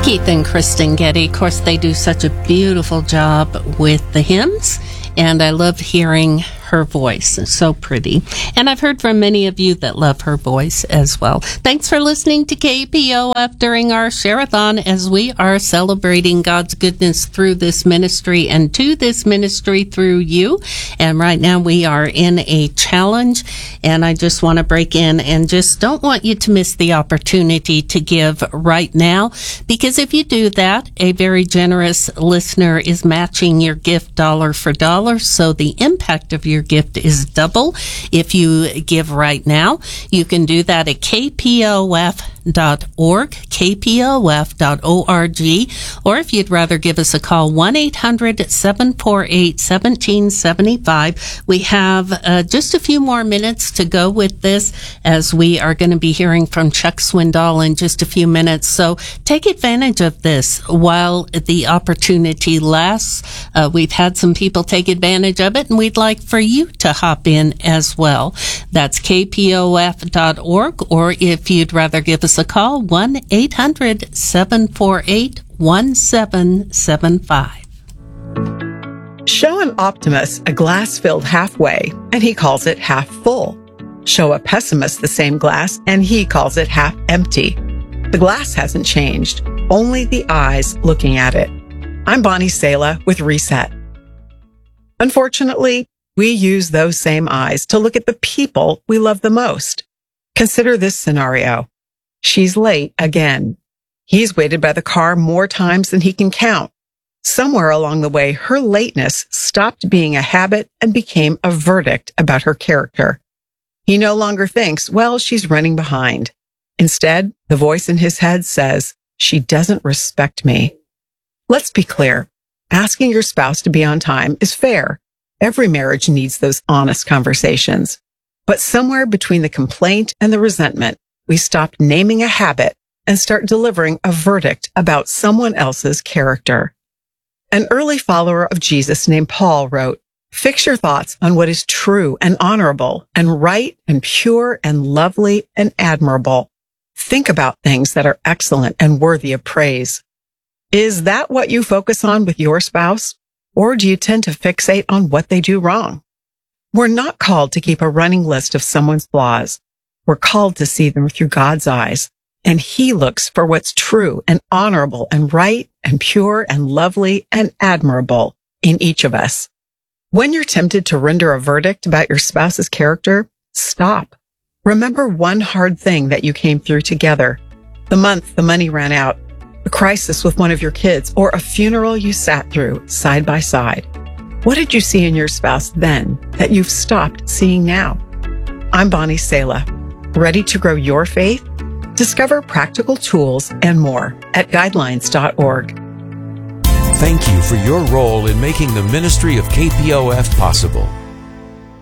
Keith and Kristen Getty, of course, they do such a beautiful job with the hymns, and I love hearing her voice. It's so pretty. And I've heard from many of you that love her voice as well. Thanks for listening to KPOF during our Share-a-thon as we are celebrating God's goodness through this ministry and to this ministry through you. And right now we are in a challenge, and I just want to break in and just don't want you to miss the opportunity to give right now, because if you do that, a very generous listener is matching your gift dollar for dollar, so the impact of your gift is double if you give right now. You can do that at kpof.org, kpof.org, or if you'd rather give us a call, 1-800-748-1775. We have just a few more minutes to go with this, as we are going to be hearing from Chuck Swindoll in just a few minutes. So take advantage of this while the opportunity lasts. We've had some people take advantage of it, and we'd like for you to hop in as well. That's kpof.org, or if you'd rather give us a call, 1-800-748-1775. Show an optimist a glass filled halfway, and he calls it half full. Show a pessimist the same glass, and he calls it half empty. The glass hasn't changed, only the eyes looking at it. I'm Bonnie Sala with Reset. Unfortunately, we use those same eyes to look at the people we love the most. Consider this scenario. She's late again. He's waited by the car more times than he can count. Somewhere along the way, her lateness stopped being a habit and became a verdict about her character. He no longer thinks, well, she's running behind. Instead, the voice in his head says, she doesn't respect me. Let's be clear. Asking your spouse to be on time is fair. Every marriage needs those honest conversations. But somewhere between the complaint and the resentment, we stop naming a habit and start delivering a verdict about someone else's character. An early follower of Jesus named Paul wrote, "Fix your thoughts on what is true and honorable and right and pure and lovely and admirable. Think about things that are excellent and worthy of praise." Is that what you focus on with your spouse? Or do you tend to fixate on what they do wrong? We're not called to keep a running list of someone's flaws. We're called to see them through God's eyes. And He looks for what's true and honorable and right and pure and lovely and admirable in each of us. When you're tempted to render a verdict about your spouse's character, stop. Remember one hard thing that you came through together. The month the money ran out, a crisis with one of your kids, or a funeral you sat through side by side. What did you see in your spouse then that you've stopped seeing now? I'm Bonnie Sala. Ready to grow your faith? Discover practical tools and more at guidelines.org. Thank you for your role in making the ministry of KPOF possible.